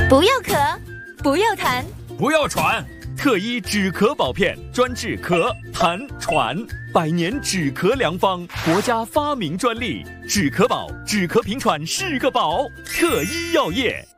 不要咳，不要痰， 不要喘。特医止咳宝片，专治咳、痰、喘，100年止咳良方，国家发明专利。止咳宝，止咳平喘是个宝。特医药业。